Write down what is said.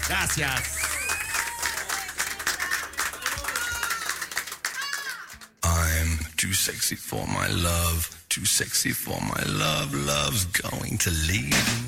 Gracias. I'm too sexy for my love, too sexy for my love, love's going to leave me.